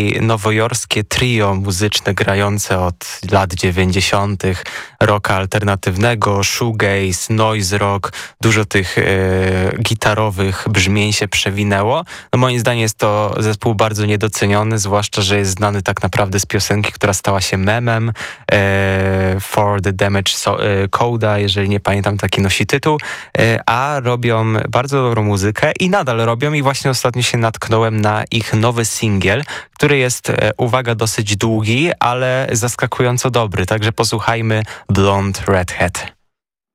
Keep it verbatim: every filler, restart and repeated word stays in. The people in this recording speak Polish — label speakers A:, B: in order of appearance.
A: nowojorskie trio muzyczne grające od lat dziewięćdziesiątych rocka alternatywnego, shoegaze, noise rock, dużo tych e, gitarowych brzmień się przewinęło. No moim zdaniem jest to zespół bardzo niedoceniony, zwłaszcza, że jest znany tak naprawdę z piosenki, która stała się memem, e, For the Damage so, e, Coda, jeżeli nie pamiętam, taki nosi tytuł, e, a robią bardzo dobrą muzykę i nadal robią i właśnie ostatnio się natknąłem na ich nowy singiel, który jest, e, uwaga, dosyć długi, ale zaskakująco dobry, także posłuchajmy Blonde Redhead.